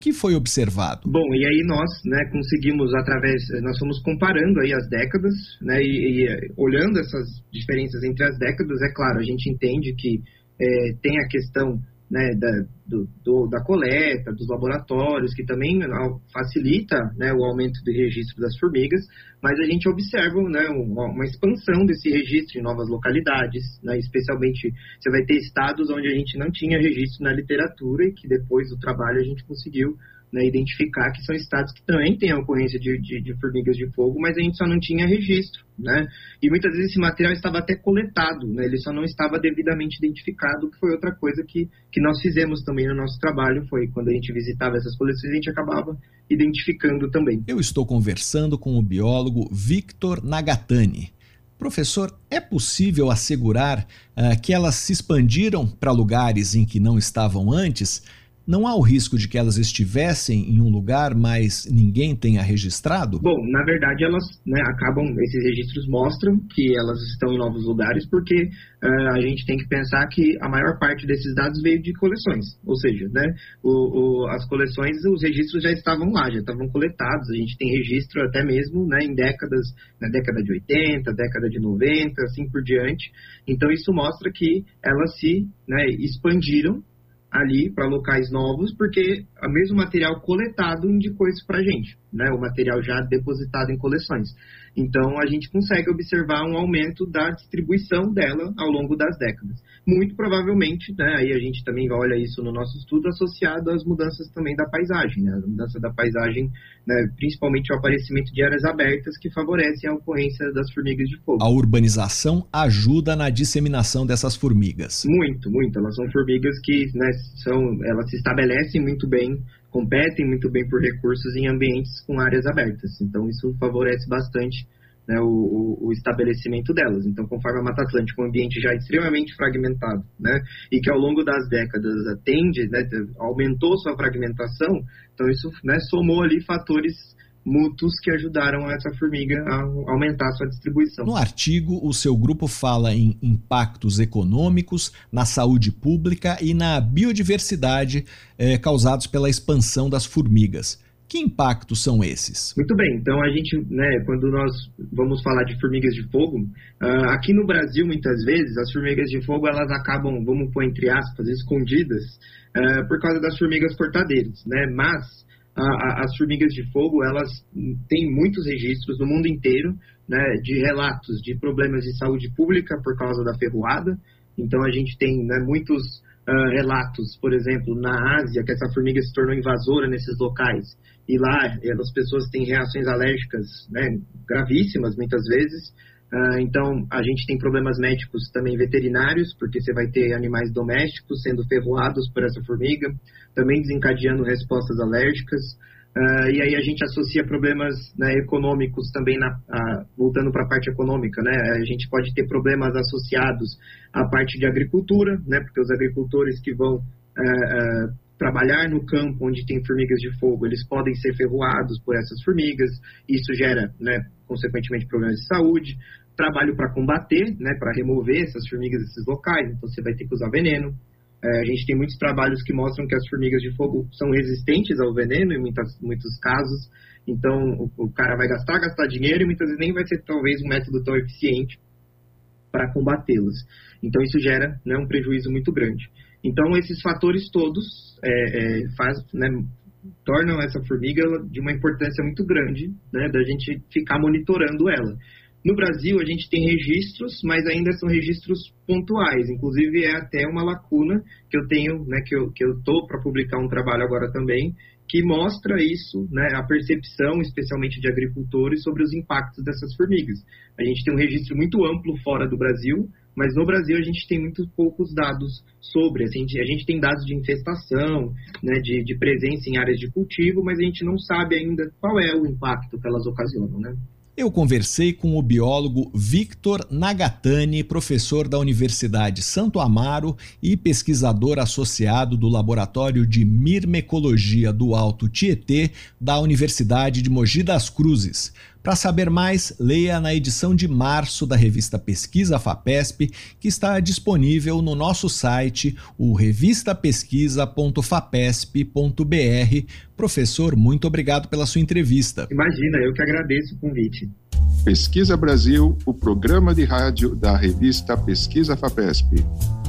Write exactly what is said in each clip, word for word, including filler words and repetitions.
que foi observado? Bom, e aí nós, né, conseguimos através, nós fomos comparando aí as décadas, né, e, e olhando essas diferenças entre as décadas, é claro, a gente entende que é, tem a questão, né, da, do, do, da coleta, dos laboratórios, que também facilita, né, o aumento do registro das formigas, mas a gente observa, né, uma, uma expansão desse registro em novas localidades, né, especialmente você vai ter estados onde a gente não tinha registro na literatura e que depois do trabalho a gente conseguiu, né, identificar que são estados que também têm a ocorrência de, de, de formigas de fogo, mas a gente só não tinha registro, né? E muitas vezes esse material estava até coletado, né? Ele só não estava devidamente identificado, que foi outra coisa que, que nós fizemos também no nosso trabalho, foi quando a gente visitava essas coleções, a gente acabava identificando também. Eu estou conversando com o biólogo Victor Nagatani. Professor, é possível assegurar uh, que elas se expandiram para lugares em que não estavam antes? Não há o risco de que elas estivessem em um lugar, mas ninguém tenha registrado? Bom, na verdade elas, né, acabam, esses registros mostram que elas estão em novos lugares, porque uh, a gente tem que pensar que a maior parte desses dados veio de coleções, ou seja, né, o, o, as coleções, os registros já estavam lá, já estavam coletados, a gente tem registro até mesmo, né, em décadas, na década de oitenta, década de noventa, assim por diante, então isso mostra que elas se, né, expandiram ali para locais novos, porque o mesmo material coletado indicou isso para a gente, né? O material já depositado em coleções. Então, a gente consegue observar um aumento da distribuição dela ao longo das décadas. Muito provavelmente, né, aí a gente também olha isso no nosso estudo, associado às mudanças também da paisagem, né? A mudança da paisagem, né, principalmente o aparecimento de áreas abertas que favorecem a ocorrência das formigas de fogo. A urbanização ajuda na disseminação dessas formigas. Muito, muito. Elas são formigas que, né, são, elas se estabelecem muito bem, competem muito bem por recursos em ambientes com áreas abertas. Então, isso favorece bastante, né, o, o, o estabelecimento delas. Então, conforme a Mata Atlântica, um ambiente já extremamente fragmentado, né, e que ao longo das décadas atende, né, aumentou sua fragmentação, então isso, né, somou ali fatores mútuos que ajudaram essa formiga a aumentar sua distribuição. No artigo, o seu grupo fala em impactos econômicos, na saúde pública e na biodiversidade eh, causados pela expansão das formigas. Que impactos são esses? Muito bem, então a gente, né, quando nós vamos falar de formigas de fogo, uh, aqui no Brasil, muitas vezes, as formigas de fogo, elas acabam, vamos pôr entre aspas, escondidas, uh, por causa das formigas cortadeiras, né, mas A, a, as formigas de fogo, elas têm muitos registros no mundo inteiro, né, de relatos de problemas de saúde pública por causa da ferroada. Então, a gente tem, né, muitos uh, relatos, por exemplo, na Ásia, que essa formiga se tornou invasora nesses locais. E lá, as pessoas têm reações alérgicas, né, gravíssimas, muitas vezes. Uh, então, a gente tem problemas médicos também veterinários, porque você vai ter animais domésticos sendo ferroados por essa formiga, também desencadeando respostas alérgicas. Uh, e aí a gente associa problemas, né, econômicos também, na, a, voltando para a parte econômica, né? A gente pode ter problemas associados à parte de agricultura, né? Porque os agricultores que vão uh, uh, trabalhar no campo onde tem formigas de fogo, eles podem ser ferroados por essas formigas, isso gera, né, consequentemente, problemas de saúde. Trabalho para combater, né, para remover essas formigas desses locais, então você vai ter que usar veneno. É, a gente tem muitos trabalhos que mostram que as formigas de fogo são resistentes ao veneno em muitas, muitos casos, então o, o cara vai gastar, gastar dinheiro e muitas vezes nem vai ser talvez um método tão eficiente para combatê-las. Então isso gera, né, um prejuízo muito grande. Então esses fatores todos é, é, faz, né, tornam essa formiga de uma importância muito grande, né, da gente ficar monitorando ela. No Brasil, a gente tem registros, mas ainda são registros pontuais. Inclusive, é até uma lacuna que eu tenho, né, que eu que eu tô para publicar um trabalho agora também, que mostra isso, né, a percepção, especialmente de agricultores, sobre os impactos dessas formigas. A gente tem um registro muito amplo fora do Brasil, mas no Brasil a gente tem muito poucos dados sobre. A gente, a gente tem dados de infestação, né, de, de presença em áreas de cultivo, mas a gente não sabe ainda qual é o impacto que elas ocasionam, né? Eu conversei com o biólogo Victor Nagatani, professor da Universidade Santo Amaro e pesquisador associado do Laboratório de Mirmecologia do Alto Tietê da Universidade de Mogi das Cruzes. Para saber mais, leia na edição de março da revista Pesquisa FAPESP, que está disponível no nosso site, o revista pesquisa ponto fapesp ponto br. Professor, muito obrigado pela sua entrevista. Imagina, eu que agradeço o convite. Pesquisa Brasil, o programa de rádio da revista Pesquisa FAPESP.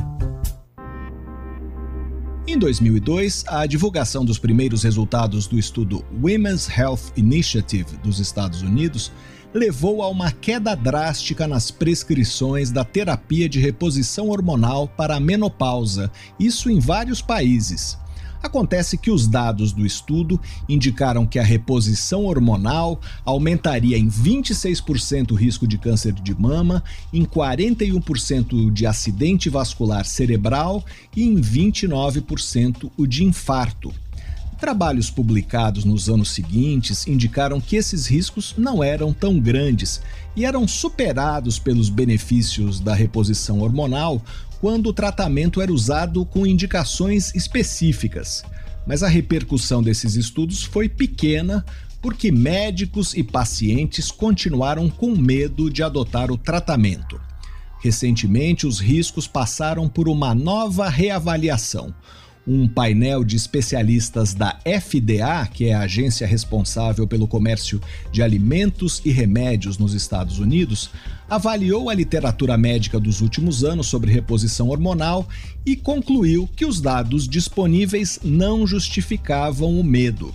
Em dois mil e dois, a divulgação dos primeiros resultados do estudo Women's Health Initiative dos Estados Unidos levou a uma queda drástica nas prescrições da terapia de reposição hormonal para a menopausa, isso em vários países. Acontece que os dados do estudo indicaram que a reposição hormonal aumentaria em vinte e seis por cento o risco de câncer de mama, em quarenta e um por cento de acidente vascular cerebral e em vinte e nove por cento o de infarto. Trabalhos publicados nos anos seguintes indicaram que esses riscos não eram tão grandes e eram superados pelos benefícios da reposição hormonal quando o tratamento era usado com indicações específicas. Mas a repercussão desses estudos foi pequena porque médicos e pacientes continuaram com medo de adotar o tratamento. Recentemente, os riscos passaram por uma nova reavaliação. Um painel de especialistas da F D A, que é a agência responsável pelo comércio de alimentos e remédios nos Estados Unidos, avaliou a literatura médica dos últimos anos sobre reposição hormonal e concluiu que os dados disponíveis não justificavam o medo.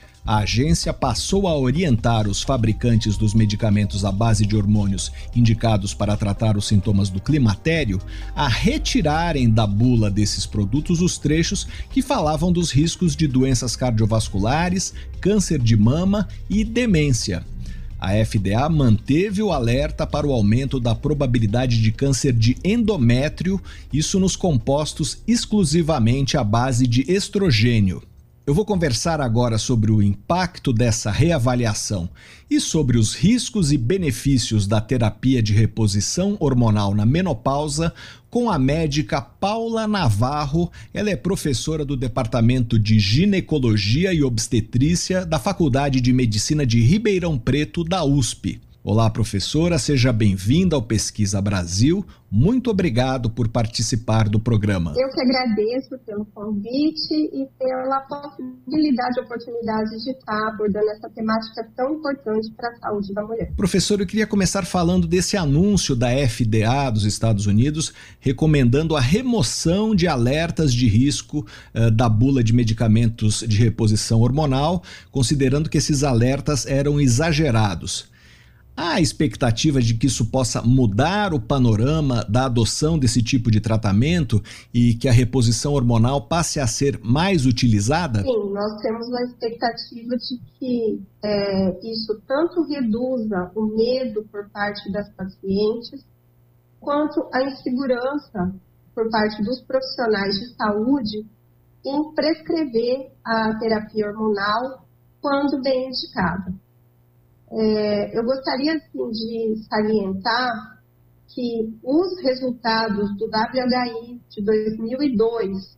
A agência passou a orientar os fabricantes dos medicamentos à base de hormônios indicados para tratar os sintomas do climatério a retirarem da bula desses produtos os trechos que falavam dos riscos de doenças cardiovasculares, câncer de mama e demência. A F D A manteve o alerta para o aumento da probabilidade de câncer de endométrio, isso nos compostos exclusivamente à base de estrogênio. Eu vou conversar agora sobre o impacto dessa reavaliação e sobre os riscos e benefícios da terapia de reposição hormonal na menopausa com a médica Paula Navarro. Ela é professora do Departamento de Ginecologia e Obstetrícia da Faculdade de Medicina de Ribeirão Preto, da U S P. Olá, professora, seja bem-vinda ao Pesquisa Brasil. Muito obrigado por participar do programa. Eu que agradeço pelo convite e pela possibilidade e oportunidade de estar abordando essa temática tão importante para a saúde da mulher. Professor, eu queria começar falando desse anúncio da F D A dos Estados Unidos recomendando a remoção de alertas de risco uh, da bula de medicamentos de reposição hormonal, considerando que esses alertas eram exagerados. Há a expectativa de que isso possa mudar o panorama da adoção desse tipo de tratamento e que a reposição hormonal passe a ser mais utilizada? Sim, nós temos a expectativa de que é, isso tanto reduza o medo por parte das pacientes, quanto a insegurança por parte dos profissionais de saúde em prescrever a terapia hormonal quando bem indicada. É, eu gostaria assim, de salientar que os resultados do W H I de dois mil e dois,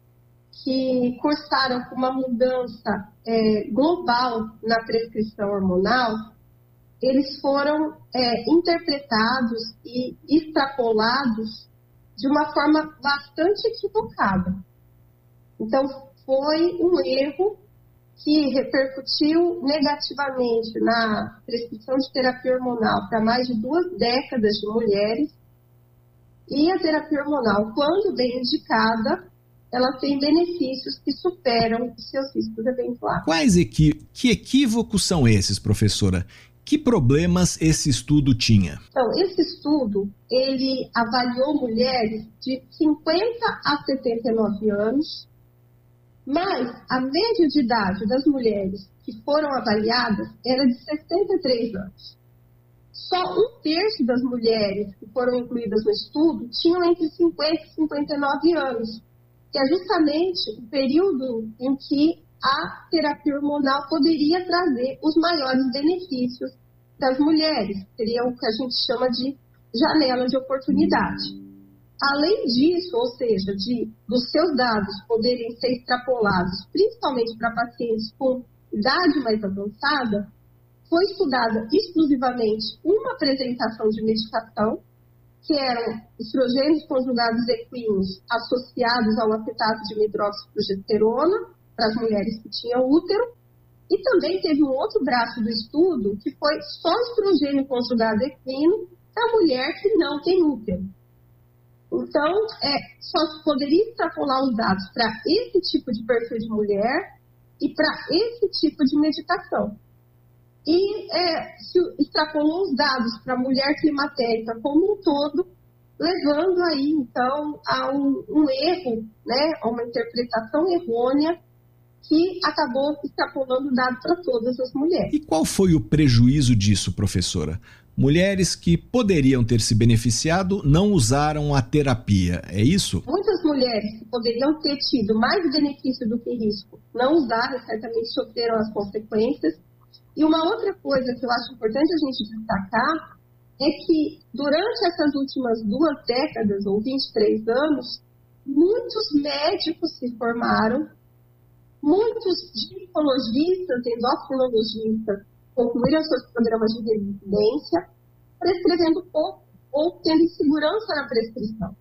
que cursaram com uma mudança é, global na prescrição hormonal, eles foram é, interpretados e extrapolados de uma forma bastante equivocada. Então, foi um erro que repercutiu negativamente na prescrição de terapia hormonal para mais de duas décadas de mulheres. E a terapia hormonal, quando bem indicada, ela tem benefícios que superam os seus riscos eventuais. Quais equi- que equívocos são esses, professora? Que problemas esse estudo tinha? Então, esse estudo, ele avaliou mulheres de cinquenta a setenta e nove anos, mas a média de idade das mulheres que foram avaliadas era de sessenta e três anos. Só um terço das mulheres que foram incluídas no estudo tinham entre cinquenta e cinquenta e nove anos, que é justamente o período em que a terapia hormonal poderia trazer os maiores benefícios das mulheres, seria o que a gente chama de janela de oportunidade. Além disso, ou seja, de dos seus dados poderem ser extrapolados, principalmente para pacientes com idade mais avançada, foi estudada exclusivamente uma apresentação de medicação, que eram estrogênios conjugados equinos associados ao acetato de hidroxiprogesterona para as mulheres que tinham útero, e também teve um outro braço do estudo que foi só estrogênio conjugado equino para a mulher que não tem útero. Então, é, só se poderia extrapolar os dados para esse tipo de perfil de mulher e para esse tipo de medicação. E é, se extrapolou os dados para a mulher climatérica como um todo, levando aí, então, a um, um erro, né, a uma interpretação errônea que acabou extrapolando o dado para todas as mulheres. E qual foi o prejuízo disso, professora? Mulheres que poderiam ter se beneficiado não usaram a terapia, é isso? Muitas mulheres que poderiam ter tido mais benefício do que risco não usaram, certamente sofreram as consequências. E uma outra coisa que eu acho importante a gente destacar é que durante essas últimas duas décadas, ou vinte e três anos, muitos médicos se formaram, muitos ginecologistas, endocrinologistas concluíram seus programas de residência, prescrevendo pouco ou tendo insegurança na prescrição.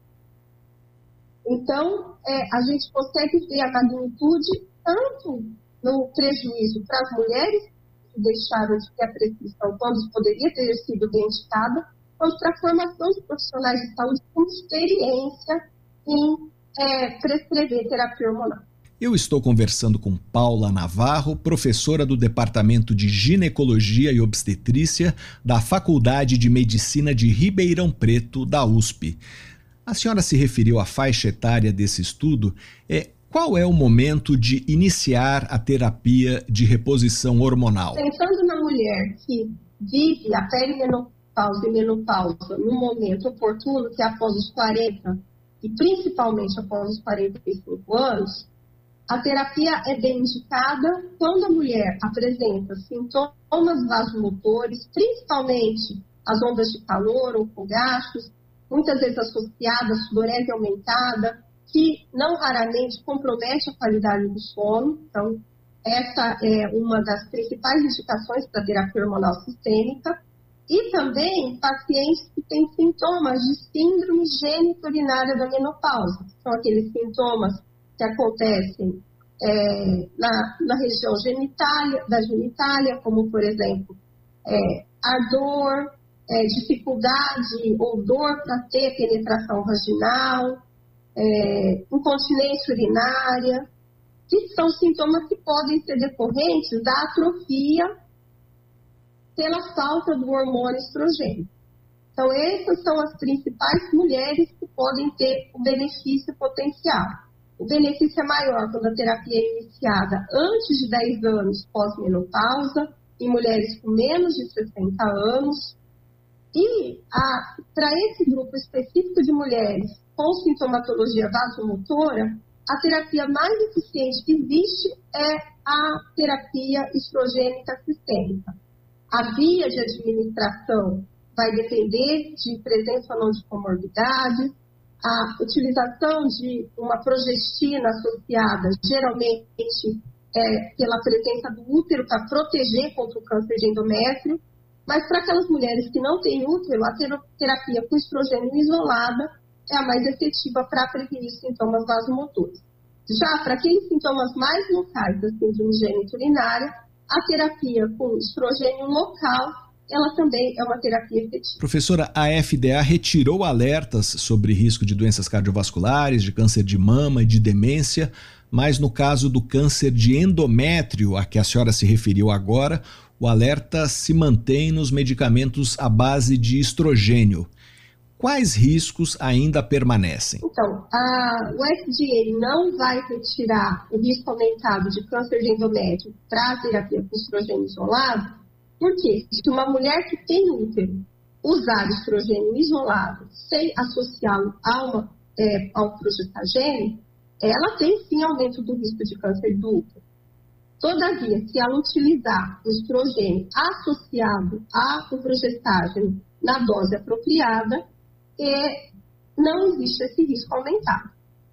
Então, é, a gente consegue ver a magnitude tanto no prejuízo para as mulheres que deixaram de ter a prescrição quando poderia ter sido bem indicada, quanto para a formação de profissionais de saúde com experiência em é, prescrever terapia hormonal. Eu estou conversando com Paula Navarro, professora do Departamento de Ginecologia e Obstetrícia da Faculdade de Medicina de Ribeirão Preto, da U S P. A senhora se referiu à faixa etária desse estudo. É, qual é o momento de iniciar a terapia de reposição hormonal? Pensando na mulher que vive a perimenopausa e menopausa no momento oportuno, que é após os quarenta, e principalmente após os quarenta e cinco anos, a terapia é bem indicada quando a mulher apresenta sintomas vasomotores, principalmente as ondas de calor ou fogachos, muitas vezes associadas à sudorese aumentada, que não raramente compromete a qualidade do sono. Então, essa é uma das principais indicações para a terapia hormonal sistêmica. E também pacientes que têm sintomas de síndrome genitorinária da menopausa, que são aqueles sintomas que acontecem é, na, na região genitália, da genitália, como, por exemplo, é, ardor, é, dificuldade ou dor para ter penetração vaginal, é, incontinência urinária, que são sintomas que podem ser decorrentes da atrofia pela falta do hormônio estrogênio. Então, essas são as principais mulheres que podem ter o benefício potencial. O benefício é maior quando a terapia é iniciada antes de dez anos pós-menopausa, em mulheres com menos de sessenta anos. E para esse grupo específico de mulheres com sintomatologia vasomotora, a terapia mais eficiente que existe é a terapia estrogênica sistêmica. A via de administração vai depender de presença ou não de comorbidades. A utilização de uma progestina associada, geralmente, é, pela presença do útero para proteger contra o câncer de endométrio. Mas para aquelas mulheres que não têm útero, a terapia com estrogênio isolada é a mais efetiva para prevenir sintomas vasomotores. Já para aqueles sintomas mais locais da síndrome geniturinária, a terapia com estrogênio local, ela também é uma terapia efetiva. Professora, a F D A retirou alertas sobre risco de doenças cardiovasculares, de câncer de mama e de demência, mas no caso do câncer de endométrio, a que a senhora se referiu agora, o alerta se mantém nos medicamentos à base de estrogênio. Quais riscos ainda permanecem? Então, a, o F D A não vai retirar o risco aumentado de câncer de endométrio para a terapia com estrogênio isolado, porque se uma mulher que tem útero usar estrogênio isolado sem associá-lo a uma, é, ao progestagênio, ela tem sim aumento do risco de câncer do útero. Todavia, se ela utilizar o estrogênio associado ao progestágeno na dose apropriada, é, não existe esse risco aumentado.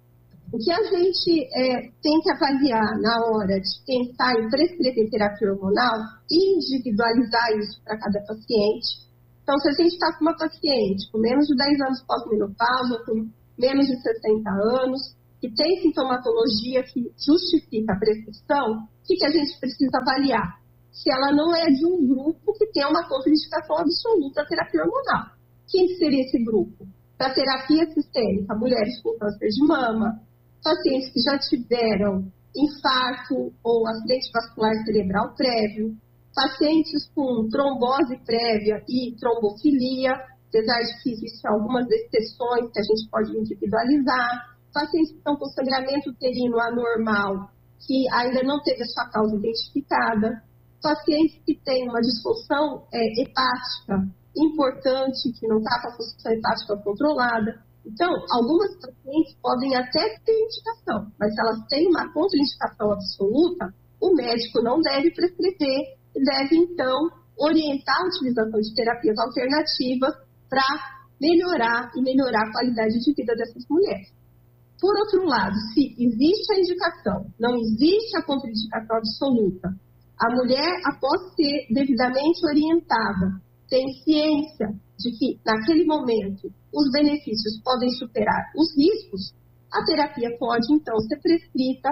O que a gente é, tem que avaliar na hora de pensar em prescrever terapia hormonal, individualizar isso para cada paciente. Então, se a gente está com uma paciente com menos de dez anos pós-menopausa, com menos de sessenta anos, que tem sintomatologia que justifica a prescrição, o que, que a gente precisa avaliar? Se ela não é de um grupo que tem uma contraindicação absoluta à terapia hormonal. Quem seria esse grupo? Para terapia sistêmica, mulheres com câncer de mama, pacientes que já tiveram infarto ou acidente vascular cerebral prévio, pacientes com trombose prévia e trombofilia, apesar de que existem algumas exceções que a gente pode individualizar, pacientes que estão com sangramento uterino anormal, que ainda não teve a sua causa identificada, pacientes que têm uma disfunção é, hepática importante, que não está com a função hepática controlada. Então, algumas pacientes podem até ter indicação, mas se elas têm uma contraindicação absoluta, o médico não deve prescrever e deve, então, orientar a utilização de terapias alternativas para melhorar e melhorar a qualidade de vida dessas mulheres. Por outro lado, se existe a indicação, não existe a contraindicação absoluta, a mulher, após ser devidamente orientada, tem ciência de que, naquele momento, os benefícios podem superar os riscos, a terapia pode, então, ser prescrita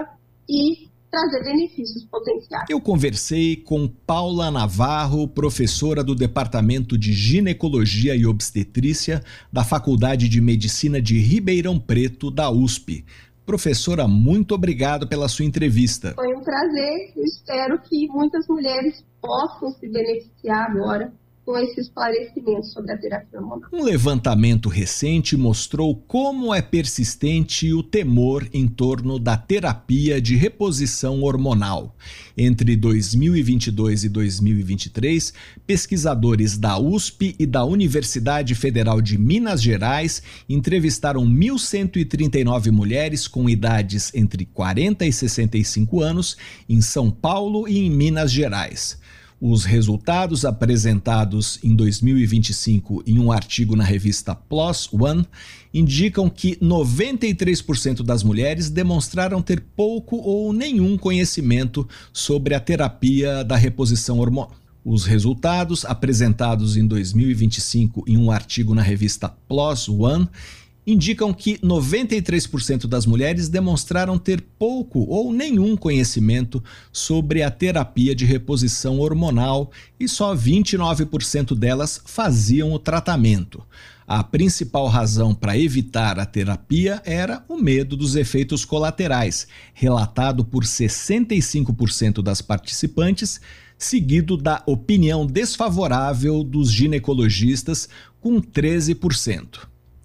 e trazer benefícios potenciais. Eu conversei com Paula Navarro, professora do Departamento de Ginecologia e Obstetrícia da Faculdade de Medicina de Ribeirão Preto, da U S P. Professora, muito obrigado pela sua entrevista. Foi um prazer, eu espero que muitas mulheres possam se beneficiar agora com esse esclarecimento sobre a terapia hormonal. Um levantamento recente mostrou como é persistente o temor em torno da terapia de reposição hormonal. Entre dois mil e vinte e dois e dois mil e vinte e três, pesquisadores da U S P e da Universidade Federal de Minas Gerais entrevistaram mil cento e trinta e nove mulheres com idades entre quarenta e sessenta e cinco anos em São Paulo e em Minas Gerais. Os resultados apresentados em dois mil e vinte e cinco em um artigo na revista PLOS ONE indicam que noventa e três por cento das mulheres demonstraram ter pouco ou nenhum conhecimento sobre a terapia da reposição hormonal. Os resultados apresentados em dois mil e vinte e cinco em um artigo na revista PLOS ONE indicam que noventa e três por cento das mulheres demonstraram ter pouco ou nenhum conhecimento sobre a terapia de reposição hormonal e só vinte e nove por cento delas faziam o tratamento. A principal razão para evitar a terapia era o medo dos efeitos colaterais, relatado por sessenta e cinco por cento das participantes, seguido da opinião desfavorável dos ginecologistas, com treze por cento.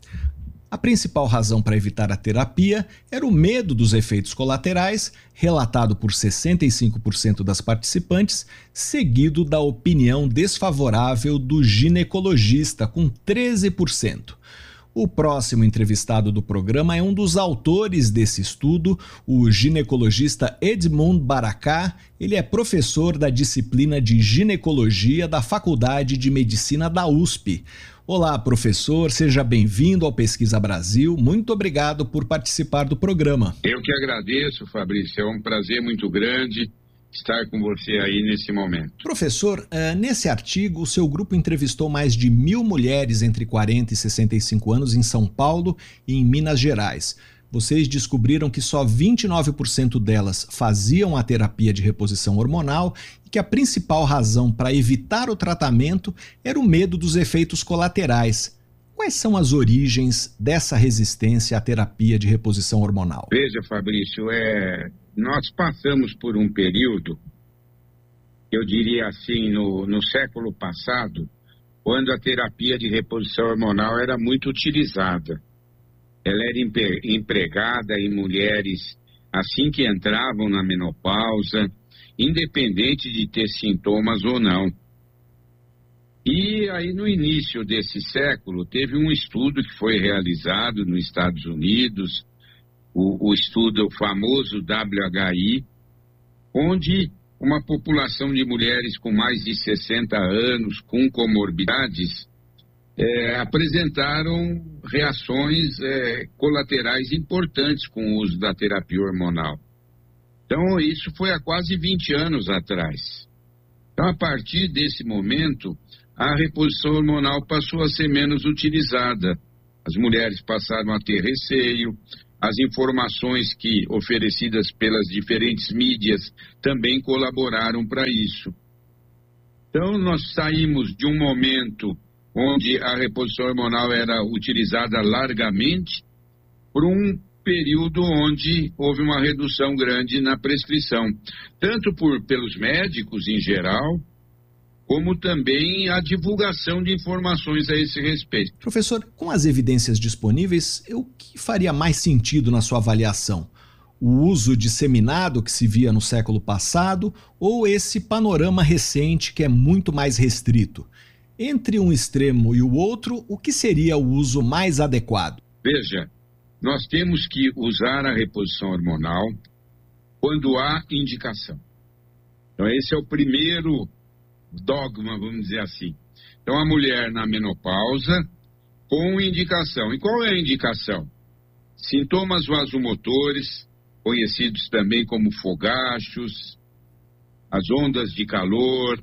A principal razão para evitar a terapia era o medo dos efeitos colaterais, relatado por sessenta e cinco por cento das participantes, seguido da opinião desfavorável do ginecologista, com treze por cento. O próximo entrevistado do programa é um dos autores desse estudo, o ginecologista Edmund Baracá. Ele é professor da disciplina de ginecologia da Faculdade de Medicina da U S P. Olá, professor, seja bem-vindo ao Pesquisa Brasil. Muito obrigado por participar do programa. Eu que agradeço, Fabrício. É um prazer muito grande estar com você aí nesse momento. Professor, nesse artigo, o seu grupo entrevistou mais de mil mulheres entre quarenta e sessenta e cinco anos em São Paulo e em Minas Gerais. Vocês descobriram que só vinte e nove por cento delas faziam a terapia de reposição hormonal e que a principal razão para evitar o tratamento era o medo dos efeitos colaterais. Quais são as origens dessa resistência à terapia de reposição hormonal? Veja, Fabrício, é... nós passamos por um período, eu diria assim, no, no século passado, quando a terapia de reposição hormonal era muito utilizada. Ela era empregada em mulheres assim que entravam na menopausa, independente de ter sintomas ou não. E aí no início desse século teve um estudo que foi realizado nos Estados Unidos, o, o estudo famoso W H I, onde uma população de mulheres com mais de sessenta anos, com comorbidades, é, apresentaram reações é, colaterais importantes com o uso da terapia hormonal. Então, isso foi há quase vinte anos atrás. Então, a partir desse momento, a reposição hormonal passou a ser menos utilizada. As mulheres passaram a ter receio, as informações que oferecidas pelas diferentes mídias também colaboraram para isso. Então, nós saímos de um momento onde a reposição hormonal era utilizada largamente para um período onde houve uma redução grande na prescrição, tanto por, pelos médicos em geral, como também a divulgação de informações a esse respeito. Professor, com as evidências disponíveis, o que faria mais sentido na sua avaliação? O uso disseminado que se via no século passado ou esse panorama recente que é muito mais restrito? Entre um extremo e o outro, o que seria o uso mais adequado? Veja, nós temos que usar a reposição hormonal quando há indicação. Então, esse é o primeiro dogma, vamos dizer assim. Então, a mulher na menopausa com indicação. E qual é a indicação? Sintomas vasomotores, conhecidos também como fogachos, as ondas de calor.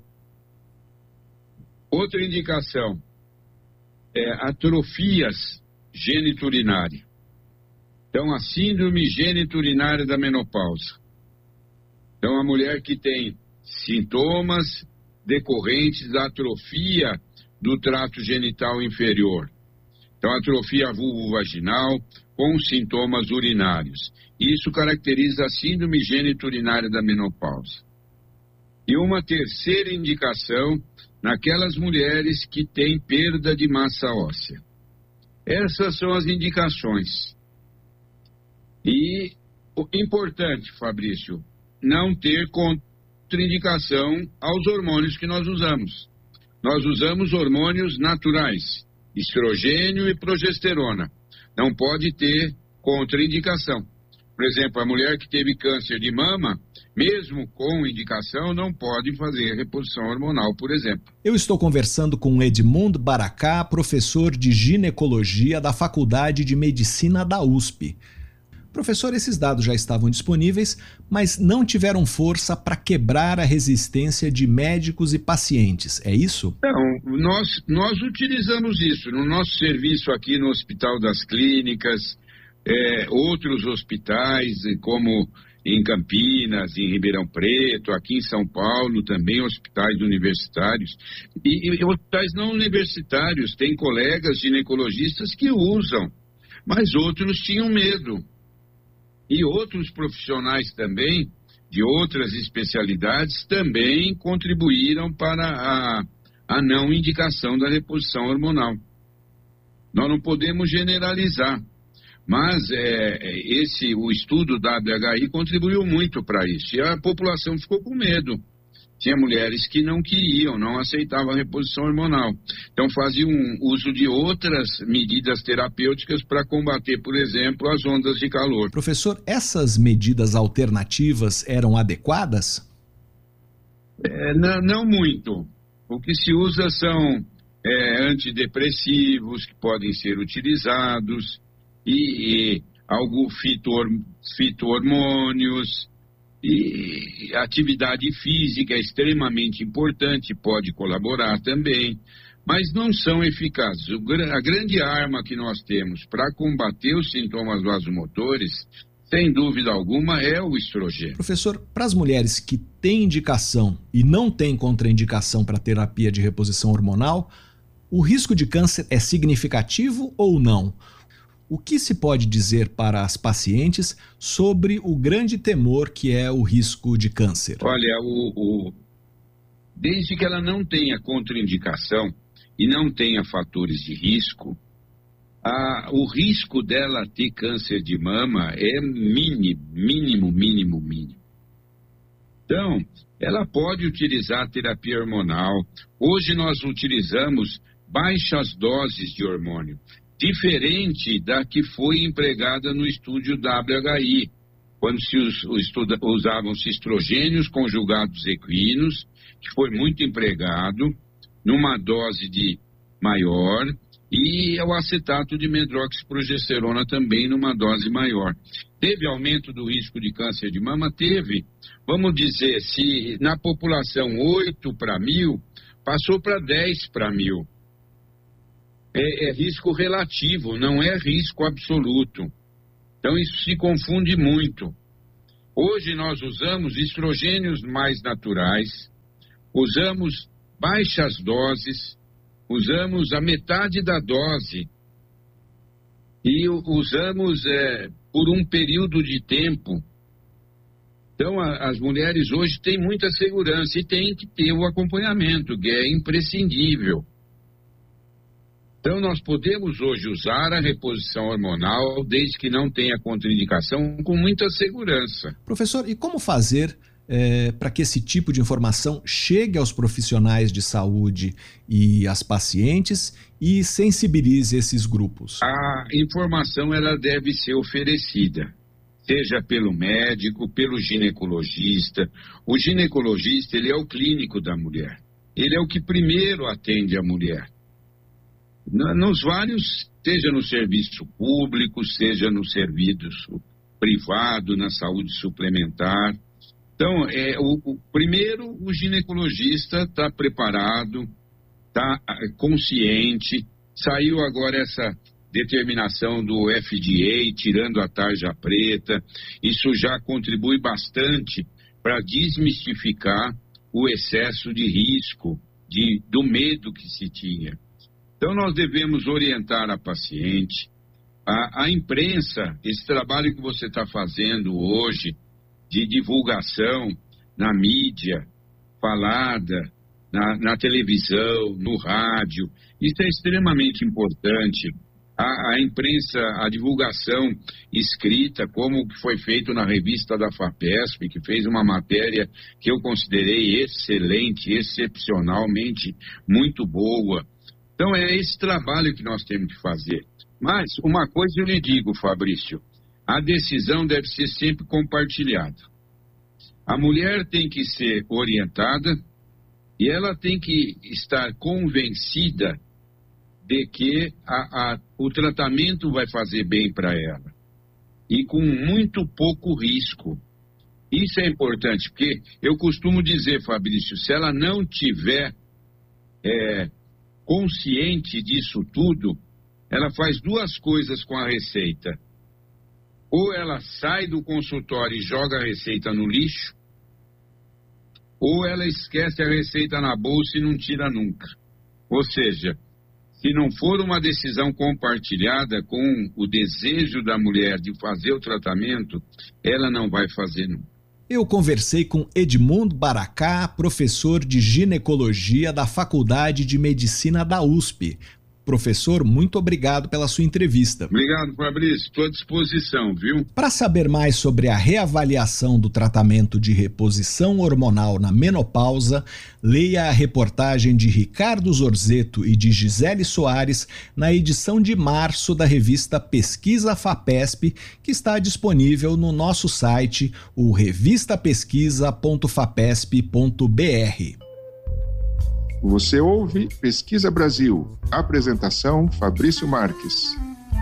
Outra indicação é atrofias geniturinárias. Então, a síndrome geniturinária da menopausa. Então, a mulher que tem sintomas decorrentes da atrofia do trato genital inferior. Então, atrofia vulvovaginal com sintomas urinários. Isso caracteriza a síndrome geniturinária da menopausa. E uma terceira indicação naquelas mulheres que têm perda de massa óssea. Essas são as indicações. E o importante, Fabrício, não ter contraindicação aos hormônios que nós usamos. Nós usamos hormônios naturais, estrogênio e progesterona. Não pode ter contraindicação. Por exemplo, a mulher que teve câncer de mama, mesmo com indicação, não pode fazer reposição hormonal, por exemplo. Eu estou conversando com Edmundo Baracá, professor de ginecologia da Faculdade de Medicina da U S P. Professor, esses dados já estavam disponíveis, mas não tiveram força para quebrar a resistência de médicos e pacientes, é isso? Não, nós, nós utilizamos isso no nosso serviço aqui no Hospital das Clínicas, é, outros hospitais, como em Campinas, em Ribeirão Preto, aqui em São Paulo, também hospitais universitários. E, e hospitais não universitários, tem colegas ginecologistas que usam, mas outros tinham medo. E outros profissionais também, de outras especialidades, também contribuíram para a, a não indicação da reposição hormonal. Nós não podemos generalizar, mas é, esse, o estudo W H I contribuiu muito para isso. E a população ficou com medo. Tinha mulheres que não queriam, não aceitavam a reposição hormonal. Então faziam uso de outras medidas terapêuticas para combater, por exemplo, as ondas de calor. Professor, essas medidas alternativas eram adequadas? É, não, não muito. O que se usa são é, antidepressivos que podem ser utilizados e, e alguns fito-hormônios. E atividade física é extremamente importante, pode colaborar também, mas não são eficazes. O, a grande arma que nós temos para combater os sintomas vasomotores, sem dúvida alguma, é o estrogênio. Professor, para as mulheres que têm indicação e não têm contraindicação para terapia de reposição hormonal, o risco de câncer é significativo ou não? O que se pode dizer para as pacientes sobre o grande temor que é o risco de câncer? Olha, o, o, desde que ela não tenha contraindicação e não tenha fatores de risco, a, o risco dela ter câncer de mama é mínimo, mínimo, mínimo, mínimo. Então, ela pode utilizar terapia hormonal. Hoje nós utilizamos baixas doses de hormônio, diferente da que foi empregada no estúdio W H I, quando se us, estuda, usavam-se estrogênios conjugados equinos, que foi muito empregado, numa dose de maior, E o acetato de medroxiprogesterona também numa dose maior. Teve aumento do risco de câncer de mama? Teve. Vamos dizer, se na população oito para mil, passou para dez para mil. É, é risco relativo, não é risco absoluto. Então isso se confunde muito. Hoje nós usamos estrogênios mais naturais, usamos baixas doses, usamos a metade da dose e usamos é, por um período de tempo. Então a, as mulheres hoje têm muita segurança e têm que ter o acompanhamento, que é imprescindível. Então nós podemos hoje usar a reposição hormonal desde que não tenha contraindicação com muita segurança. Professor, e como fazer é, para que esse tipo de informação chegue aos profissionais de saúde e às pacientes e sensibilize esses grupos? A informação ela deve ser oferecida, seja pelo médico, pelo ginecologista. O ginecologista, ele é o clínico da mulher. Ele é o que primeiro atende a mulher. Nos vários, seja no serviço público, seja no serviço privado, na saúde suplementar. Então, é, o, o, primeiro, o ginecologista está preparado, está consciente. Saiu agora essa determinação do F D A, tirando a tarja preta. Isso já contribui bastante para desmistificar o excesso de risco, de, do medo que se tinha. Então, nós devemos orientar a paciente, a, a imprensa, esse trabalho que você está fazendo hoje, de divulgação na mídia, falada, na, na televisão, no rádio, isso é extremamente importante. A, a imprensa, a divulgação escrita, como foi feito na revista da FAPESP, que fez uma matéria que eu considerei excelente, excepcionalmente muito boa. Então, é esse trabalho que nós temos que fazer. Mas, uma coisa eu lhe digo, Fabrício, a decisão deve ser sempre compartilhada. A mulher tem que ser orientada e ela tem que estar convencida de que a, a, o tratamento vai fazer bem para ela. E com muito pouco risco. Isso é importante, porque eu costumo dizer, Fabrício, se ela não tiver... É, consciente disso tudo, ela faz duas coisas com a receita. Ou ela sai do consultório e joga a receita no lixo, ou ela esquece a receita na bolsa e não tira nunca. Ou seja, se não for uma decisão compartilhada com o desejo da mulher de fazer o tratamento, ela não vai fazer nunca. Eu conversei com Edmundo Baracá, professor de ginecologia da Faculdade de Medicina da U S P. Professor, muito obrigado pela sua entrevista. Obrigado, Fabrício. Estou à disposição, viu? Para saber mais sobre a reavaliação do tratamento de reposição hormonal na menopausa, leia a reportagem de Ricardo Zorzeto e de Gisele Soares na edição de março da revista Pesquisa FAPESP, que está disponível no nosso site, o revista pesquisa ponto fapesp ponto b r. Você ouve Pesquisa Brasil. Apresentação Fabrício Marques.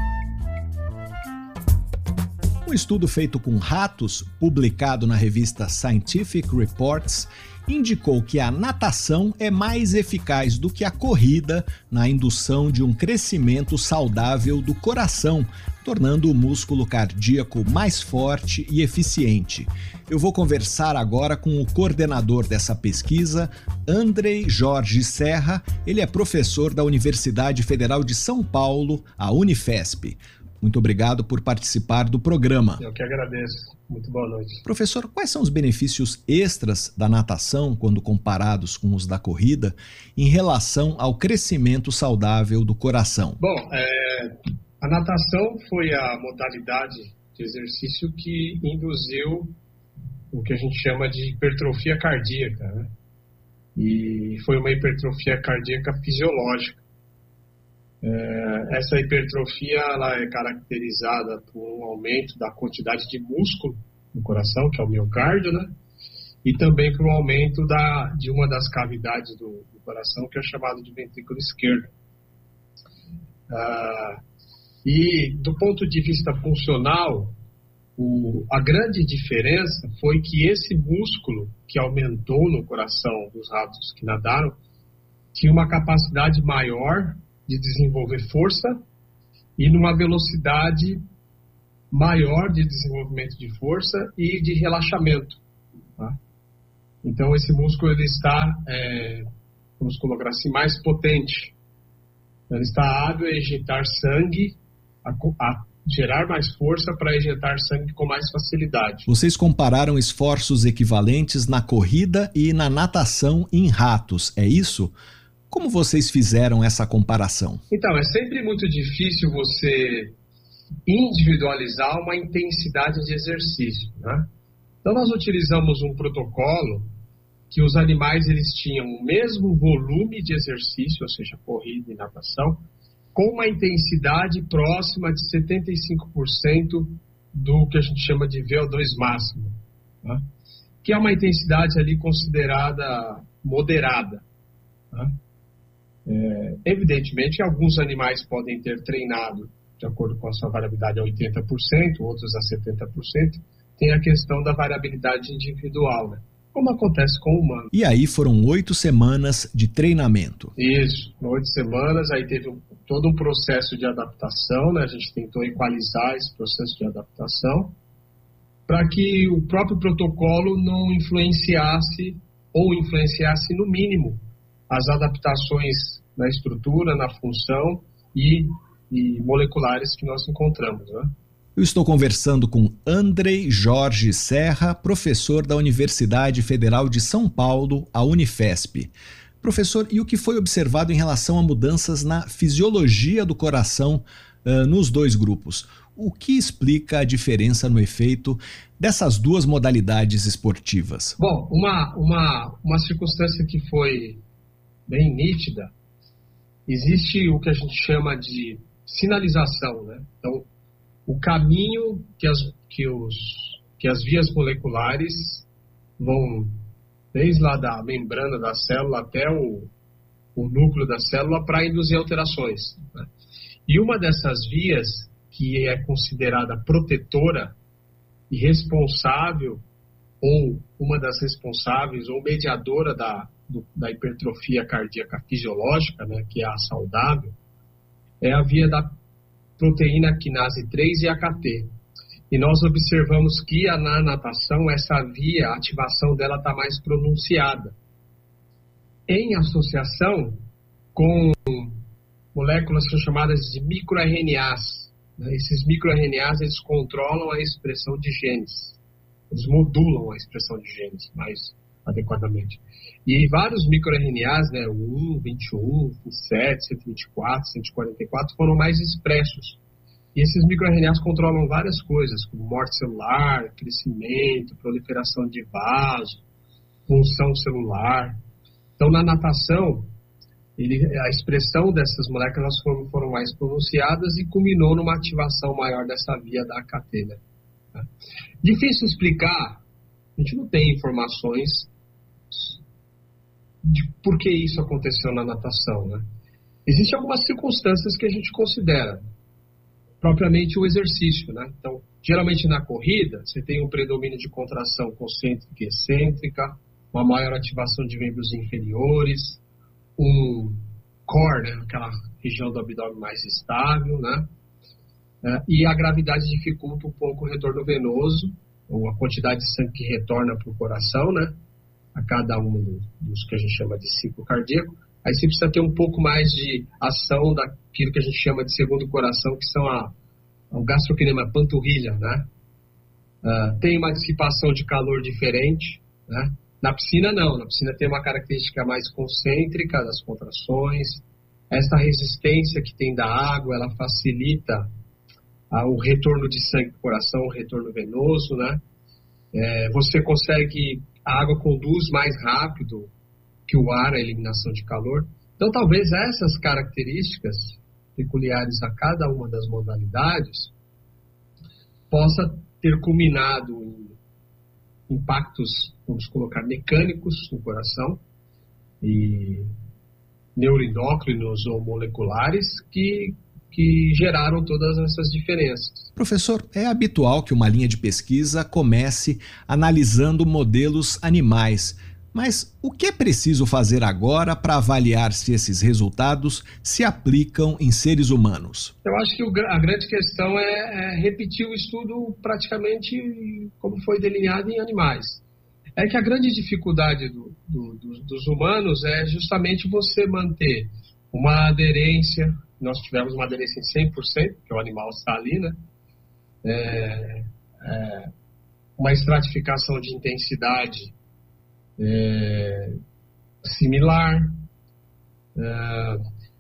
Um estudo feito com ratos, publicado na revista Scientific Reports, indicou que a natação é mais eficaz do que a corrida na indução de um crescimento saudável do coração, tornando o músculo cardíaco mais forte e eficiente. Eu vou conversar agora com o coordenador dessa pesquisa, Andrei Jorge Serra. Ele é professor da Universidade Federal de São Paulo, a Unifesp. Muito obrigado por participar do programa. Eu que agradeço. Muito boa noite. Professor, quais são os benefícios extras da natação, quando comparados com os da corrida, em relação ao crescimento saudável do coração? Bom, é, a natação foi a modalidade de exercício que induziu o que a gente chama de hipertrofia cardíaca, né? E foi uma hipertrofia cardíaca fisiológica. É, essa hipertrofia ela é caracterizada por um aumento da quantidade de músculo no coração, que é o miocárdio, né? E também por um aumento da, de uma das cavidades do, do coração, que é chamado de ventrículo esquerdo. Ah, e do ponto de vista funcional, o, a grande diferença foi que esse músculo que aumentou no coração dos ratos que nadaram tinha uma capacidade maior de desenvolver força e numa velocidade maior de desenvolvimento de força e de relaxamento. Tá? Então esse músculo ele está, é, vamos colocar assim, mais potente. Ele está hábil a ejetar sangue, a, a gerar mais força para ejetar sangue com mais facilidade. Vocês compararam esforços equivalentes na corrida e na natação em ratos, é isso? Como vocês fizeram essa comparação? Então, é sempre muito difícil você individualizar uma intensidade de exercício, né? Então, nós utilizamos um protocolo que os animais eles tinham o mesmo volume de exercício, ou seja, corrida e natação, com uma intensidade próxima de setenta e cinco por cento do que a gente chama de V O dois máximo, né? Que é uma intensidade ali considerada moderada, né? É, evidentemente, alguns animais podem ter treinado de acordo com a sua variabilidade a oitenta por cento, outros a setenta por cento. Tem a questão da variabilidade individual, né? Como acontece com o humano. E aí foram oito semanas de treinamento. Isso, oito semanas, aí teve um, todo um processo de adaptação, né? A gente tentou equalizar esse processo de adaptação para que o próprio protocolo não influenciasse ou influenciasse no mínimo as adaptações na estrutura, na função e, e moleculares que nós encontramos, né? Eu estou conversando com Andrei Jorge Serra, professor da Universidade Federal de São Paulo, a Unifesp. Professor, e o que foi observado em relação a mudanças na fisiologia do coração uh, nos dois grupos? O que explica a diferença no efeito dessas duas modalidades esportivas? Bom, uma, uma, uma circunstância que foi bem nítida, existe o que a gente chama de sinalização, né? Então, o caminho que as, que, os, que as vias moleculares vão desde lá da membrana da célula até o, o núcleo da célula para induzir alterações, né? E uma dessas vias, que é considerada protetora e responsável, ou uma das responsáveis, ou mediadora da, do, da hipertrofia cardíaca fisiológica, né, que é a saudável, é a via da proteína quinase três e A K T. E nós observamos que na natação, essa via, a ativação dela está mais pronunciada, em associação com moléculas que são chamadas de microR N As. Né? Esses microR N As, eles controlam a expressão de genes. Eles modulam a expressão de genes mais adequadamente. E vários microR N As, né, o um, vinte e um, vinte e sete, cento e vinte e quatro, cento e quarenta e quatro, foram mais expressos. E esses microR N As controlam várias coisas, como morte celular, crescimento, proliferação de vaso, função celular. Então, na natação, ele, a expressão dessas moléculas foram, foram mais pronunciadas e culminou numa ativação maior dessa via da A K T, né? Difícil explicar, a gente não tem informações de por que isso aconteceu na natação, né? Existem algumas circunstâncias que a gente considera, propriamente o exercício, né? Então, geralmente na corrida, você tem um predomínio de contração concêntrica e excêntrica, uma maior ativação de membros inferiores, um core, né? Aquela região do abdômen mais estável, né? É, e a gravidade dificulta um pouco o retorno venoso, ou a quantidade de sangue que retorna para o coração, né? A cada um dos que a gente chama de ciclo cardíaco. Aí você precisa ter um pouco mais de ação daquilo que a gente chama de segundo coração, que são a, o gastrocnema, a panturrilha, né? Uh, tem uma dissipação de calor diferente, né? Na piscina não, na piscina tem uma característica mais concêntrica das contrações. Essa resistência que tem da água, ela facilita uh, o retorno de sangue para o coração, o retorno venoso, né? É, você consegue, a água conduz mais rápido que o ar, a eliminação de calor. Então, talvez essas características peculiares a cada uma das modalidades possa ter culminado em impactos, vamos colocar, mecânicos no coração e neuroendócrinos ou moleculares que que geraram todas essas diferenças. Professor, é habitual que uma linha de pesquisa comece analisando modelos animais, mas o que é preciso fazer agora para avaliar se esses resultados se aplicam em seres humanos? Eu acho que o, a grande questão é, é repetir o estudo praticamente como foi delineado em animais. É que a grande dificuldade do, do, do, dos humanos é justamente você manter uma aderência. Nós tivemos uma aderência em cem por cento, porque o animal está ali, né? É, é, uma estratificação de intensidade é, similar. É,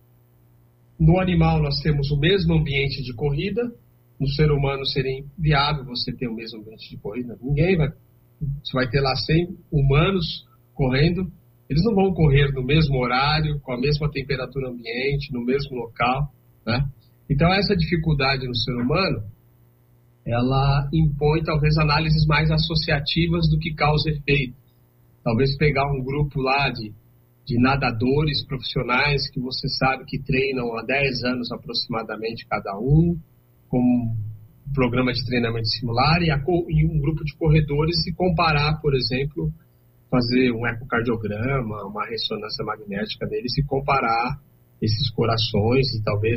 no animal nós temos o mesmo ambiente de corrida. No ser humano seria inviável você ter o mesmo ambiente de corrida. Ninguém vai... Você vai ter lá cem humanos correndo, eles não vão correr no mesmo horário, com a mesma temperatura ambiente, no mesmo local, né? Então essa dificuldade no ser humano, ela impõe talvez análises mais associativas do que causa e efeito. Talvez pegar um grupo lá de, de nadadores profissionais que você sabe que treinam há dez anos aproximadamente cada um, com programa de treinamento simular, e, a, e um grupo de corredores, e comparar, por exemplo, fazer um ecocardiograma, uma ressonância magnética deles e comparar esses corações e talvez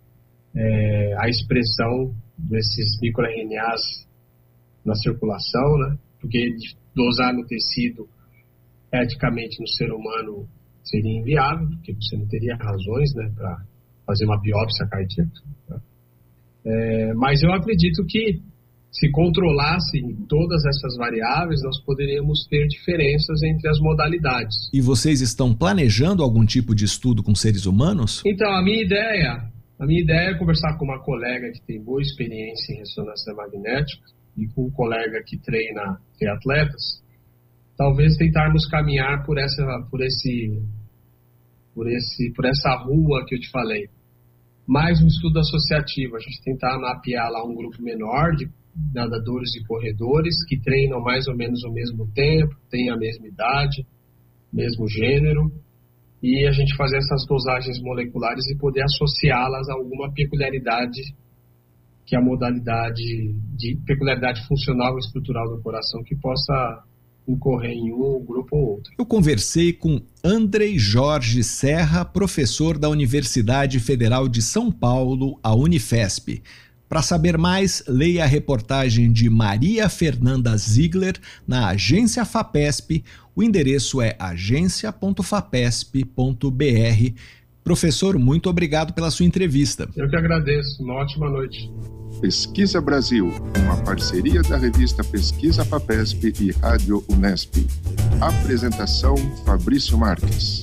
é, a expressão desses micro-R N As na circulação, né? Porque dosar no tecido eticamente no ser humano seria inviável, porque você não teria razões, né, para fazer uma biópsia cardíaca, né? É, mas eu acredito que se controlassem todas essas variáveis, nós poderíamos ter diferenças entre as modalidades. E vocês estão planejando algum tipo de estudo com seres humanos? Então, a minha ideia, a minha ideia é conversar com uma colega que tem boa experiência em ressonância magnética e com um colega que treina triatletas, talvez tentarmos caminhar por essa, por esse, por esse, por essa rua que eu te falei. Mais um estudo associativo, a gente tentar mapear lá um grupo menor de nadadores e corredores que treinam mais ou menos ao mesmo tempo, têm a mesma idade, mesmo gênero, e a gente fazer essas dosagens moleculares e poder associá-las a alguma peculiaridade, que é a modalidade de peculiaridade funcional e estrutural do coração que possa incorrer em um grupo ou outro. Eu conversei com Andrei Jorge Serra, professor da Universidade Federal de São Paulo, a Unifesp. Para saber mais, leia a reportagem de Maria Fernanda Ziegler na Agência FAPESP. O endereço é agência ponto fapesp ponto br. Professor, muito obrigado pela sua entrevista. Eu que agradeço. Uma ótima noite. Pesquisa Brasil, uma parceria da revista Pesquisa FAPESP e Rádio Unesp. Apresentação Fabrício Marques.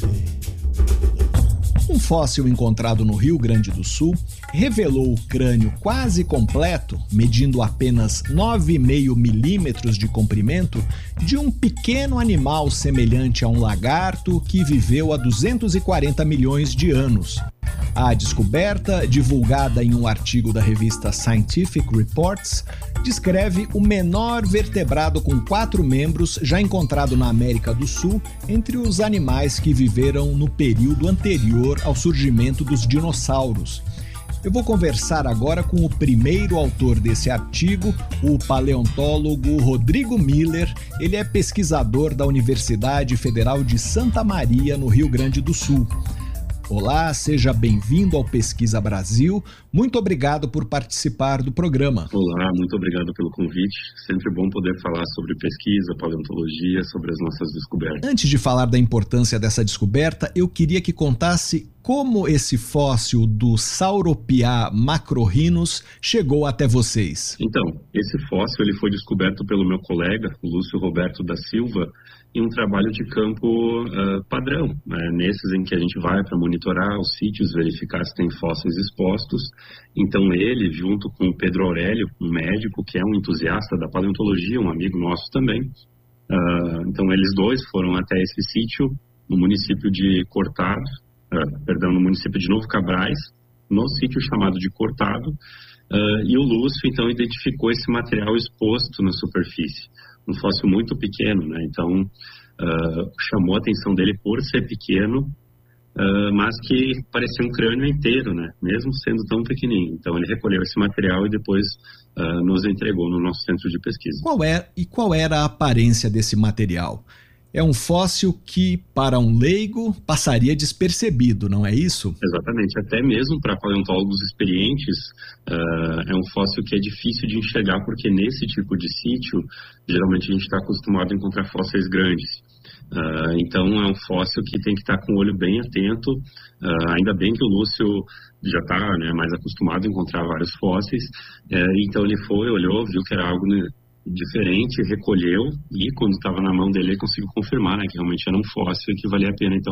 Um fóssil encontrado no Rio Grande do Sul revelou o crânio quase completo, medindo apenas nove vírgula cinco milímetros de comprimento, de um pequeno animal semelhante a um lagarto que viveu há duzentos e quarenta milhões de anos. A descoberta, divulgada em um artigo da revista Scientific Reports, descreve o menor vertebrado com quatro membros já encontrado na América do Sul entre os animais que viveram no período anterior ao surgimento dos dinossauros. Eu vou conversar agora com o primeiro autor desse artigo, o paleontólogo Rodrigo Miller. Ele é pesquisador da Universidade Federal de Santa Maria, no Rio Grande do Sul. Olá, seja bem-vindo ao Pesquisa Brasil. Muito obrigado por participar do programa. Olá, muito obrigado pelo convite. Sempre bom poder falar sobre pesquisa, paleontologia, sobre as nossas descobertas. Antes de falar da importância dessa descoberta, eu queria que contasse como esse fóssil do Sauropiá macrorhinus chegou até vocês. Então, esse fóssil ele foi descoberto pelo meu colega, Lúcio Roberto da Silva, em um trabalho de campo uh, padrão, né? Nesses em que a gente vai para monitorar os sítios, verificar se tem fósseis expostos. Então ele, junto com o Pedro Aurélio, um médico que é um entusiasta da paleontologia, um amigo nosso também, uh, então eles dois foram até esse sítio, no município de Cortado, uh, perdão, no município de Novo Cabrais, no sítio chamado de Cortado, uh, e o Lúcio então identificou esse material exposto na superfície. Um fóssil muito pequeno, né? Então uh, chamou a atenção dele por ser pequeno, uh, mas que parecia um crânio inteiro, né? Mesmo sendo tão pequenininho. Então ele recolheu esse material e depois uh, nos entregou no nosso centro de pesquisa. Qual é, e qual era a aparência desse material? É um fóssil que, para um leigo, passaria despercebido, não é isso? Exatamente. Até mesmo para paleontólogos experientes, uh, é um fóssil que é difícil de enxergar, porque nesse tipo de sítio, geralmente a gente está acostumado a encontrar fósseis grandes. Uh, então é um fóssil que tem que estar com o olho bem atento. Uh, ainda bem que o Lúcio já está, né, mais acostumado a encontrar vários fósseis. Uh, então ele foi, olhou, viu que era algo, né, diferente, recolheu, e quando estava na mão dele ele conseguiu confirmar, né, que realmente era um fóssil e que valia a pena então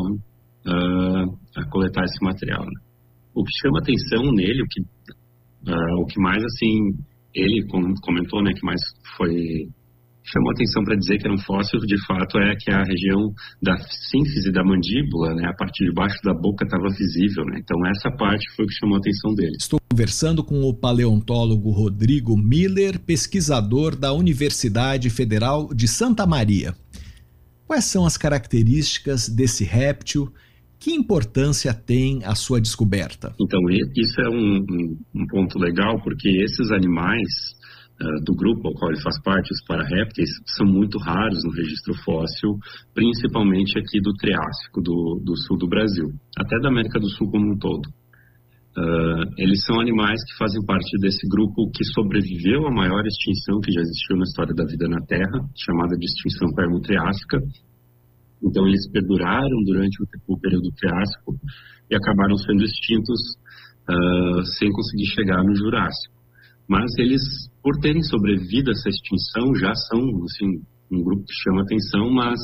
uh, a coletar esse material, né. O que chama atenção nele, o que, uh, o que mais assim ele comentou, né, que mais foi chamou atenção para dizer que era um fóssil, de fato, é que a região da sínfise da mandíbula, né, a parte de baixo da boca estava visível, né? Então essa parte foi o que chamou a atenção dele. Estou conversando com o paleontólogo Rodrigo Miller, pesquisador da Universidade Federal de Santa Maria. Quais são as características desse réptil? Que importância tem a sua descoberta? Então, isso é um, um, um ponto legal, porque esses animais uh, do grupo ao qual ele faz parte, os pararrépteis, são muito raros no registro fóssil, principalmente aqui do Triássico, do, do sul do Brasil, até da América do Sul como um todo. Uh, eles são animais que fazem parte desse grupo que sobreviveu à maior extinção que já existiu na história da vida na Terra, chamada de extinção permo-triássica. Então, eles perduraram durante o, o período Triássico e acabaram sendo extintos uh, sem conseguir chegar no Jurássico. Mas eles, por terem sobrevivido a essa extinção, já são assim, um grupo que chama atenção, mas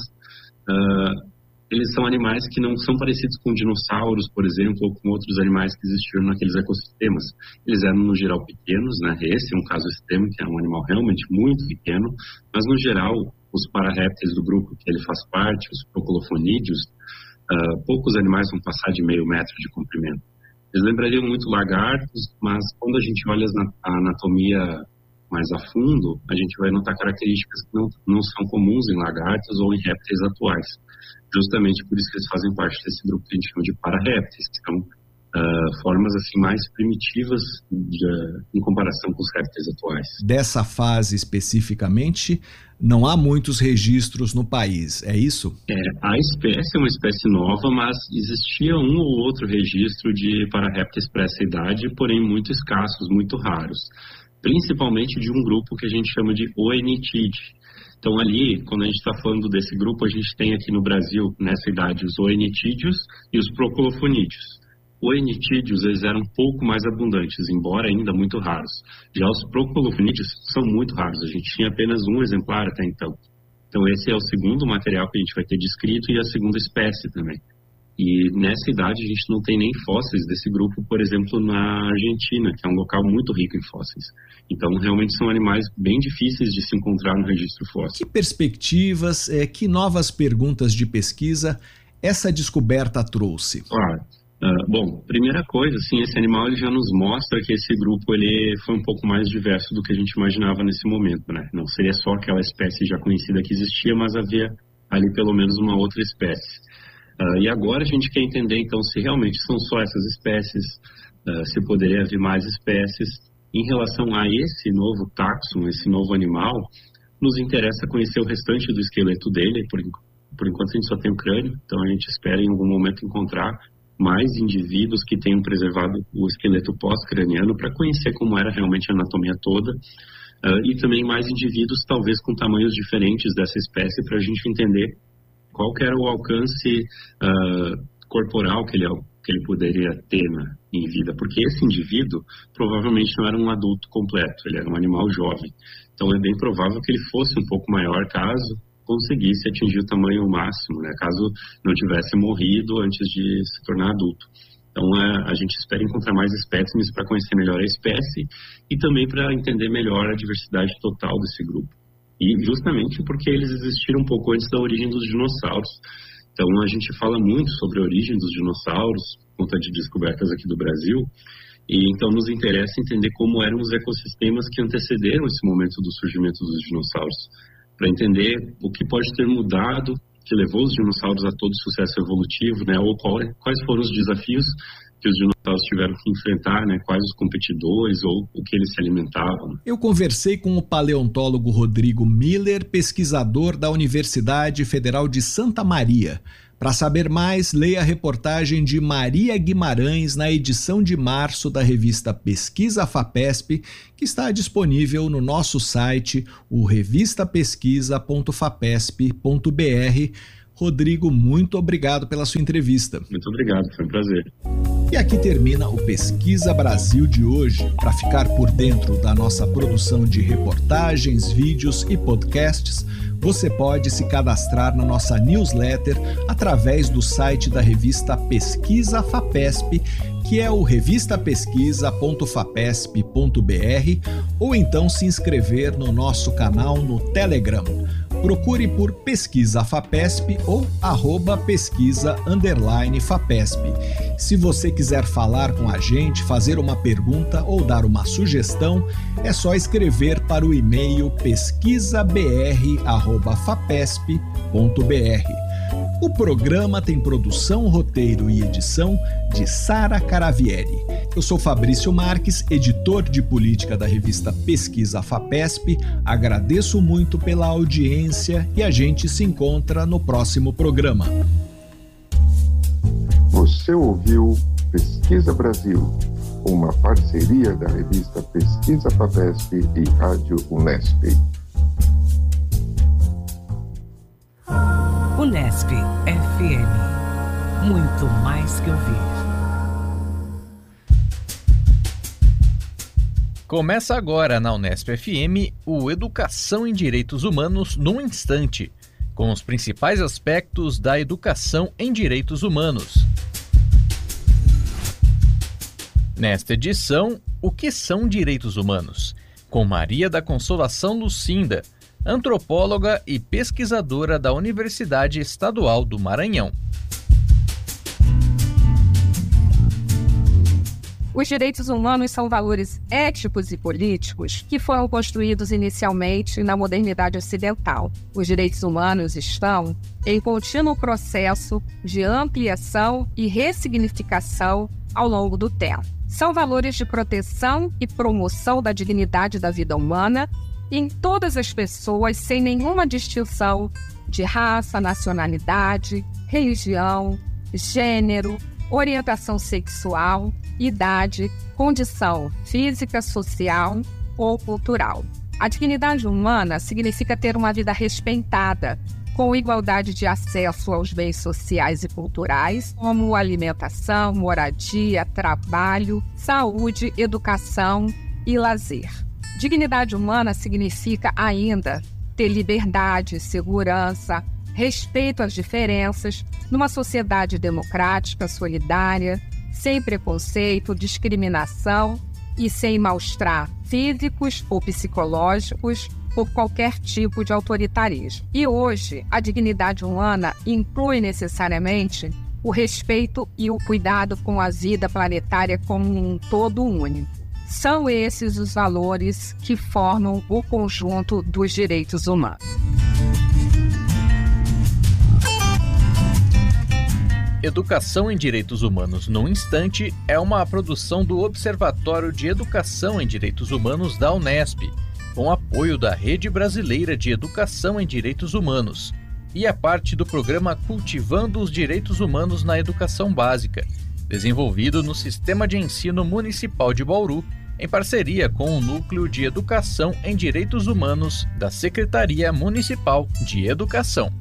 uh, eles são animais que não são parecidos com dinossauros, por exemplo, ou com outros animais que existiram naqueles ecossistemas. Eles eram, no geral, pequenos, né? Esse é um caso extremo, que é um animal realmente muito pequeno, mas, no geral, os pararrépteis do grupo que ele faz parte, os procolofonídeos, uh, poucos animais vão passar de meio metro de comprimento. Eles lembrariam muito lagartos, mas quando a gente olha a anatomia mais a fundo, a gente vai notar características que não, não são comuns em lagartos ou em répteis atuais. Justamente por isso que eles fazem parte desse grupo que a gente chama de pararrépteis, que são uh, formas assim mais primitivas de, em comparação com os répteis atuais. Dessa fase especificamente, não há muitos registros no país, é isso? É, a espécie é uma espécie nova, mas existia um ou outro registro de pararrépteis para essa idade, porém muito escassos, muito raros. Principalmente de um grupo que a gente chama de Oenitidae. Então ali, quando a gente está falando desse grupo, a gente tem aqui no Brasil, nessa idade, os Oenitídeos e os Procolofonídeos. Oenitídeos, eles eram um pouco mais abundantes, embora ainda muito raros. Já os Procolofonídeos são muito raros, a gente tinha apenas um exemplar até então. Então esse é o segundo material que a gente vai ter descrito e a segunda espécie também. E nessa idade a gente não tem nem fósseis desse grupo, por exemplo, na Argentina, que é um local muito rico em fósseis. Então, realmente são animais bem difíceis de se encontrar no registro fóssil. Que perspectivas, é, que novas perguntas de pesquisa essa descoberta trouxe? Claro. Uh, bom, primeira coisa, assim, esse animal ele já nos mostra que esse grupo ele foi um pouco mais diverso do que a gente imaginava nesse momento, né? Não seria só aquela espécie já conhecida que existia, mas havia ali pelo menos uma outra espécie. Uh, e agora a gente quer entender, então, se realmente são só essas espécies, uh, se poderia haver mais espécies. Em relação a esse novo táxon, esse novo animal, nos interessa conhecer o restante do esqueleto dele. Por, por enquanto a gente só tem o crânio, então a gente espera em algum momento encontrar mais indivíduos que tenham preservado o esqueleto pós-craniano para conhecer como era realmente a anatomia toda. Uh, e também mais indivíduos, talvez com tamanhos diferentes dessa espécie, para a gente entender qual que era o alcance uh, corporal que ele, que ele poderia ter, né, em vida. Porque esse indivíduo provavelmente não era um adulto completo, ele era um animal jovem. Então é bem provável que ele fosse um pouco maior caso conseguisse atingir o tamanho máximo, né, caso não tivesse morrido antes de se tornar adulto. Então uh, a gente espera encontrar mais espécimes para conhecer melhor a espécie e também para entender melhor a diversidade total desse grupo. E justamente porque eles existiram um pouco antes da origem dos dinossauros. Então a gente fala muito sobre a origem dos dinossauros, por conta de descobertas aqui do Brasil, e então nos interessa entender como eram os ecossistemas que antecederam esse momento do surgimento dos dinossauros, para entender o que pode ter mudado que levou os dinossauros a todo sucesso evolutivo, né? Ou qual, quais foram os desafios que os dinossauros tiveram que enfrentar, né? Quais os competidores ou o que eles se alimentavam. Eu conversei com o paleontólogo Rodrigo Miller, pesquisador da Universidade Federal de Santa Maria. Para saber mais, leia a reportagem de Maria Guimarães na edição de março da revista Pesquisa FAPESP, que está disponível no nosso site, o revista pesquisa ponto fapesp ponto b r. Rodrigo, muito obrigado pela sua entrevista. Muito obrigado, foi um prazer. E aqui termina o Pesquisa Brasil de hoje. Para ficar por dentro da nossa produção de reportagens, vídeos e podcasts, você pode se cadastrar na nossa newsletter através do site da revista Pesquisa FAPESP, que é o revista pesquisa ponto fapesp ponto b r, ou então se inscrever no nosso canal no Telegram. Procure por Pesquisa FAPESP ou arroba pesquisa underline FAPESP. Se você quiser falar com a gente, fazer uma pergunta ou dar uma sugestão, é só escrever para o e-mail pesquisabr arroba fapesp ponto b r. O programa tem produção, roteiro e edição de Sara Caravieri. Eu sou Fabrício Marques, editor de política da revista Pesquisa FAPESP. Agradeço muito pela audiência e a gente se encontra no próximo programa. Você ouviu Pesquisa Brasil, uma parceria da revista Pesquisa FAPESP e Rádio Unesp. Unesp F M. Muito mais que ouvir. Começa agora na Unesp F M o Educação em Direitos Humanos num Instante, com os principais aspectos da educação em direitos humanos. Nesta edição, o que são direitos humanos? Com Maria da Consolação Lucinda, antropóloga e pesquisadora da Universidade Estadual do Maranhão. Os direitos humanos são valores éticos e políticos que foram construídos inicialmente na modernidade ocidental. Os direitos humanos estão em contínuo processo de ampliação e ressignificação ao longo do tempo. São valores de proteção e promoção da dignidade da vida humana em todas as pessoas, sem nenhuma distinção de raça, nacionalidade, religião, gênero, orientação sexual, idade, condição física, social ou cultural. A dignidade humana significa ter uma vida respeitada, com igualdade de acesso aos bens sociais e culturais, como alimentação, moradia, trabalho, saúde, educação e lazer. Dignidade humana significa ainda ter liberdade, segurança, respeito às diferenças, numa sociedade democrática, solidária, sem preconceito, discriminação e sem maus-tratos físicos ou psicológicos por qualquer tipo de autoritarismo. E hoje, a dignidade humana inclui necessariamente o respeito e o cuidado com a vida planetária como um todo único. São esses os valores que formam o conjunto dos direitos humanos. Educação em Direitos Humanos num Instante é uma produção do Observatório de Educação em Direitos Humanos da Unesp, com apoio da Rede Brasileira de Educação em Direitos Humanos, e é parte do programa Cultivando os Direitos Humanos na Educação Básica, desenvolvido no Sistema de Ensino Municipal de Bauru, em parceria com o Núcleo de Educação em Direitos Humanos da Secretaria Municipal de Educação.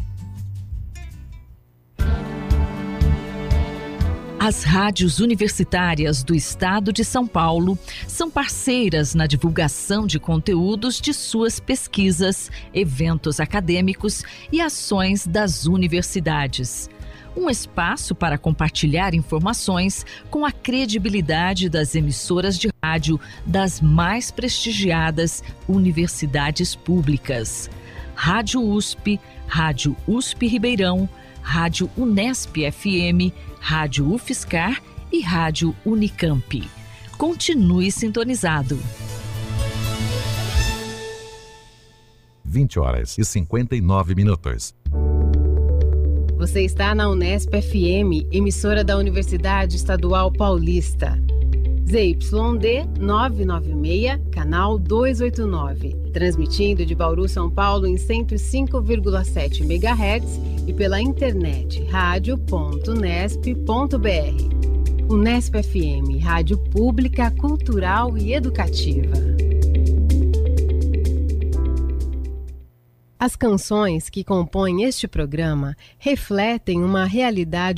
As rádios universitárias do Estado de São Paulo são parceiras na divulgação de conteúdos de suas pesquisas, eventos acadêmicos e ações das universidades. Um espaço para compartilhar informações com a credibilidade das emissoras de rádio das mais prestigiadas universidades públicas. Rádio U S P, Rádio U S P Ribeirão, Rádio Unesp F M, Rádio UFSCar e Rádio Unicamp. Continue sintonizado. vinte horas e cinquenta e nove minutos. Você está na Unesp F M, emissora da Universidade Estadual Paulista. Z Y D novecentos e noventa e seis, canal duzentos e oitenta e nove. Transmitindo de Bauru, São Paulo em cento e cinco vírgula sete megahertz e pela internet rádio ponto unesp ponto b r. Unesp F M, rádio pública, cultural e educativa. As canções que compõem este programa refletem uma realidade